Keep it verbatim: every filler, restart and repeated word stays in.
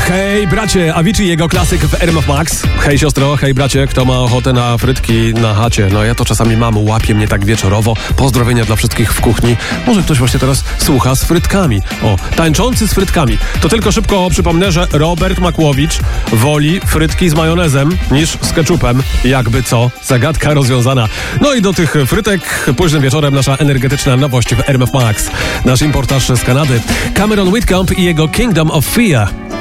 Hej bracie, Avicii i jego klasyk w R M F Max. Hej siostro, hej bracie, kto ma ochotę na frytki na chacie? No ja to czasami mam, łapie mnie tak wieczorowo. Pozdrowienia dla wszystkich w kuchni. Może ktoś właśnie teraz słucha z frytkami. O, tańczący z frytkami. To tylko szybko przypomnę, że Robert Makłowicz woli frytki z majonezem niż z ketchupem. Jakby co, zagadka rozwiązana. No i do tych frytek późnym wieczorem nasza energetyczna nowość w R M F Max. Nasz importaż z Kanady. Cameron Whitcomb i jego Kingdom of Fear.